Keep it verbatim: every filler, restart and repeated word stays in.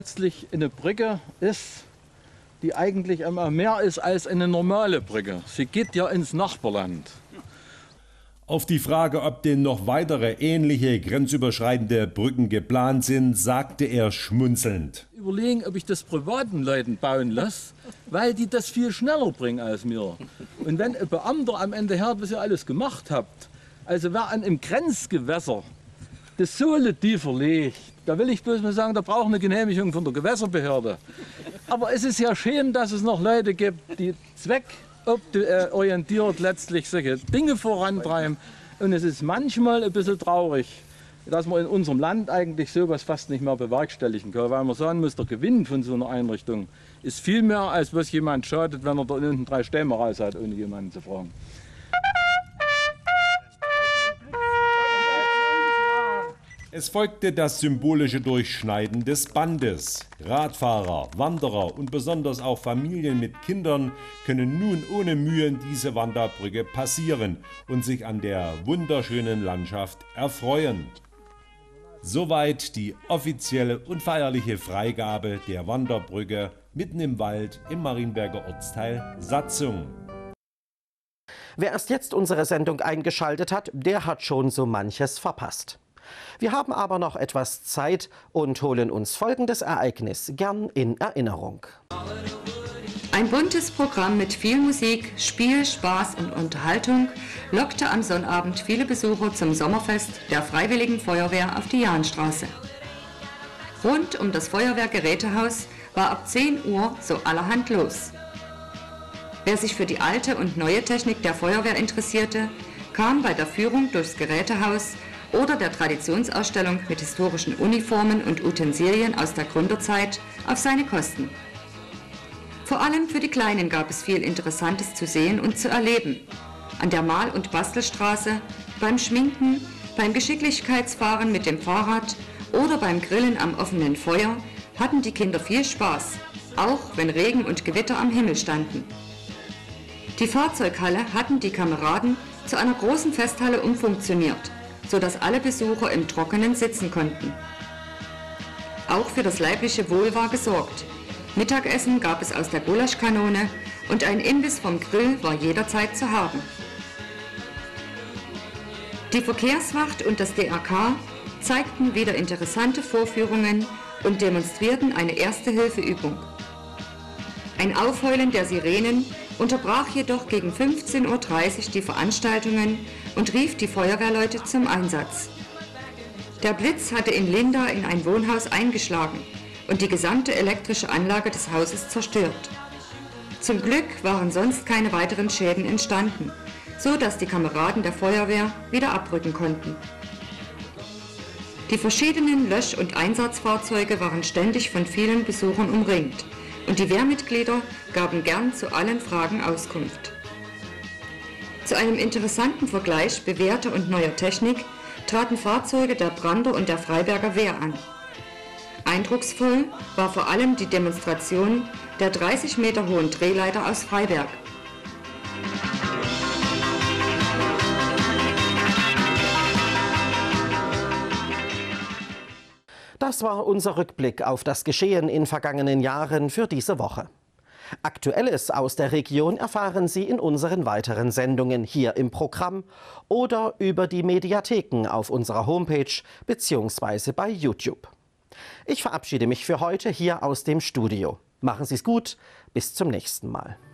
Letztlich eine Brücke ist, die eigentlich immer mehr ist als eine normale Brücke. Sie geht ja ins Nachbarland. Auf die Frage, ob denn noch weitere ähnliche grenzüberschreitende Brücken geplant sind, sagte er schmunzelnd. Überlegen, ob ich das privaten Leuten bauen lasse, weil die das viel schneller bringen als mir. Und wenn ein Beamter am Ende hört, was ihr alles gemacht habt, also wer an einem Grenzgewässer das Sohle tiefer legt, da will ich bloß mal sagen, da braucht eine Genehmigung von der Gewässerbehörde. Aber es ist ja schön, dass es noch Leute gibt, die zweckorientiert letztlich solche Dinge vorantreiben. Und es ist manchmal ein bisschen traurig, dass man in unserem Land eigentlich sowas fast nicht mehr bewerkstelligen kann. Weil man sagen muss, der Gewinn von so einer Einrichtung ist viel mehr, als was jemand schadet, wenn er da unten drei Stämme raus hat, ohne jemanden zu fragen. Es folgte das symbolische Durchschneiden des Bandes. Radfahrer, Wanderer und besonders auch Familien mit Kindern können nun ohne Mühe diese Wanderbrücke passieren und sich an der wunderschönen Landschaft erfreuen. Soweit die offizielle und feierliche Freigabe der Wanderbrücke mitten im Wald im Marienberger Ortsteil Satzung. Wer erst jetzt unsere Sendung eingeschaltet hat, der hat schon so manches verpasst. Wir haben aber noch etwas Zeit und holen uns folgendes Ereignis gern in Erinnerung. Ein buntes Programm mit viel Musik, Spiel, Spaß und Unterhaltung lockte am Sonnabend viele Besucher zum Sommerfest der Freiwilligen Feuerwehr auf die Jahnstraße. Rund um das Feuerwehrgerätehaus war ab zehn Uhr so allerhand los. Wer sich für die alte und neue Technik der Feuerwehr interessierte, kam bei der Führung durchs Gerätehaus oder der Traditionsausstellung mit historischen Uniformen und Utensilien aus der Gründerzeit auf seine Kosten. Vor allem für die Kleinen gab es viel Interessantes zu sehen und zu erleben. An der Mal- und Bastelstraße, beim Schminken, beim Geschicklichkeitsfahren mit dem Fahrrad oder beim Grillen am offenen Feuer hatten die Kinder viel Spaß, auch wenn Regen und Gewitter am Himmel standen. Die Fahrzeughalle hatten die Kameraden zu einer großen Festhalle umfunktioniert, sodass alle Besucher im Trockenen sitzen konnten. Auch für das leibliche Wohl war gesorgt. Mittagessen gab es aus der Gulaschkanone und ein Imbiss vom Grill war jederzeit zu haben. Die Verkehrswacht und das D R K zeigten wieder interessante Vorführungen und demonstrierten eine Erste-Hilfe-Übung. Ein Aufheulen der Sirenen unterbrach jedoch gegen fünfzehn Uhr dreißig die Veranstaltungen und rief die Feuerwehrleute zum Einsatz. Der Blitz hatte in Linda in ein Wohnhaus eingeschlagen und die gesamte elektrische Anlage des Hauses zerstört. Zum Glück waren sonst keine weiteren Schäden entstanden, so dass die Kameraden der Feuerwehr wieder abrücken konnten. Die verschiedenen Lösch- und Einsatzfahrzeuge waren ständig von vielen Besuchern umringt und die Wehrmitglieder gaben gern zu allen Fragen Auskunft. Zu einem interessanten Vergleich bewährter und neuer Technik traten Fahrzeuge der Brander und der Freiberger Wehr an. Eindrucksvoll war vor allem die Demonstration der dreißig Meter hohen Drehleiter aus Freiberg. Das war unser Rückblick auf das Geschehen in vergangenen Jahren für diese Woche. Aktuelles aus der Region erfahren Sie in unseren weiteren Sendungen hier im Programm oder über die Mediatheken auf unserer Homepage bzw. bei YouTube. Ich verabschiede mich für heute hier aus dem Studio. Machen Sie es gut, bis zum nächsten Mal.